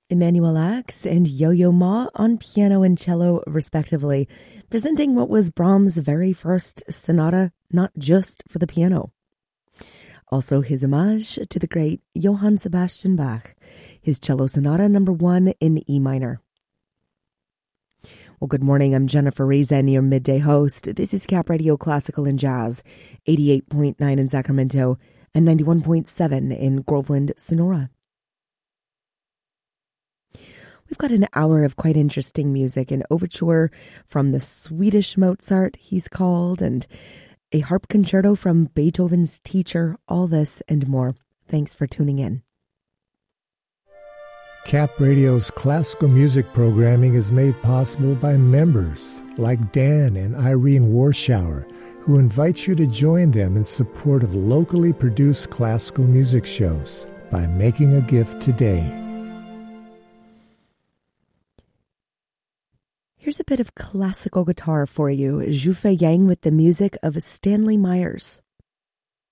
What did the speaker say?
Emmanuel Axe and Yo-Yo Ma on piano and cello, respectively, presenting what was Brahms' very first sonata, not just for the piano. Also his homage to the great Johann Sebastian Bach, his cello sonata number 1 in E minor. Well, good morning. I'm Jennifer Reason, your midday host. This is Cap Radio Classical and Jazz, 88.9 in Sacramento and 91.7 in Groveland, Sonora. We've got an hour of quite interesting music, an overture from the Swedish Mozart, he's called, and a harp concerto from Beethoven's teacher, all this and more. Thanks for tuning in. Cap Radio's classical music programming is made possible by members like Dan and Irene Warschauer, who invite you to join them in support of locally produced classical music shows by making a gift today. Here's a bit of classical guitar for you. Zhu Fei Yang with the music of Stanley Myers.